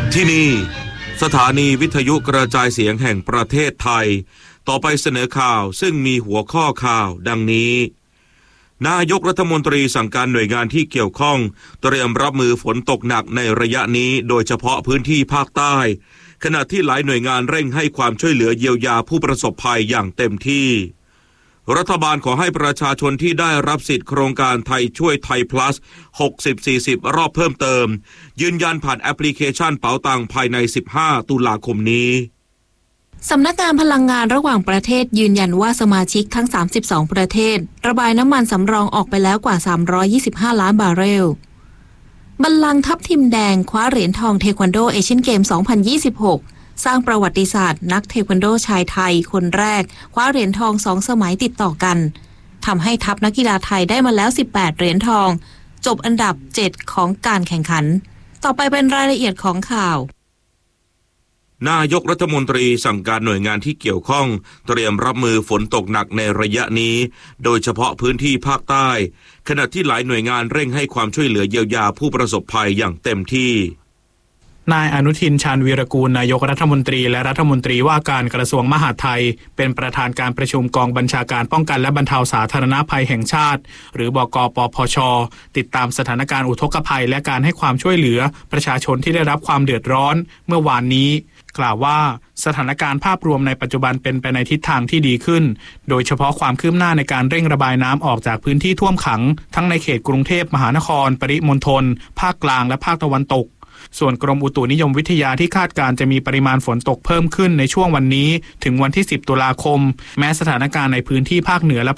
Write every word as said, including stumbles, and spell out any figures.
ที่นี่สถานีวิทยุกระจายเสียงแห่งประเทศไทยต่อไปเสนอข่าวซึ่งมีหัวข้อข่าวดังนี้นายกรัฐมนตรีสั่งการหน่วยงานที่เกี่ยวข้องเตรียมรับมือฝนตกหนักในระยะนี้โดยเฉพาะพื้นที่ภาคใต้ขณะที่หลายหน่วยงานเร่งให้ความช่วยเหลือเยียวยาผู้ประสบภัยอย่างเต็มที่รัฐบาลขอให้ประชาชนที่ได้รับสิทธิโครงการไทยช่วยไทย plus หกสิบ สี่สิบ รอบเพิ่มเติมยืนยันผ่านแอปพลิเคชันเป๋าตังภายในสิบห้าตุลาคมนี้สำนักงานพลังงานระหว่างประเทศยืนยันว่าสมาชิกทั้งสามสิบสองประเทศระบายน้ำมันสำรองออกไปแล้วกว่าสามร้อยยี่สิบห้าล้านบาร์เรลบัลลังก์ทัพทิมแดงคว้าเหรียญทองเทควันโดเอเชียนเกมสองพันยี่สิบหกสร้างประวัติศาสตร์นักเทควันโดชายไทยคนแรกคว้าเหรียญทองสองสมัยติดต่อกันทำให้ทัพนักกีฬาไทยได้มาแล้วสิบแปดเหรียญทองจบอันดับเจ็ดของการแข่งขันต่อไปเป็นรายละเอียดของข่าวนายกรัฐมนตรีสั่งการหน่วยงานที่เกี่ยวข้องเตรียมรับมือฝนตกหนักในระยะนี้โดยเฉพาะพื้นที่ภาคใต้ขณะที่หลายหน่วยงานเร่งให้ความช่วยเหลือเยียวยาผู้ประสบภัยอย่างเต็มที่นายอนุทินชาญวีรกูลนายกรัฐมนตรีและรัฐมนตรีว่าการกระทรวงมหาดไทยเป็นประธานการประชุมกองบัญชาการป้องกันและบรรเทาสาธารณภัยแห่งชาติหรือบก.ปพช.ติดตามสถานการณ์อุทกภัยและการให้ความช่วยเหลือประชาชนที่ได้รับความเดือดร้อนเมื่อวานนี้กล่าวว่าสถานการณ์ภาพรวมในปัจจุบันเป็นไปในทิศทางที่ดีขึ้นโดยเฉพาะความคืบหน้าในการเร่งระบายน้ำออกจากพื้นที่ท่วมขังทั้งในเขตกรุงเทพมหานครปริมณฑลภาคกลางและภาคตะวันตกส่วนกรมอุตุนิยมวิทยาที่คาดการจะมีปริมาณฝนตกเพิ่มขึ้นในช่วงวันนี้ถึงวันที่สิบตุลาคมแม้สถานการณ์ในพื้นที่ภาคเหนือและ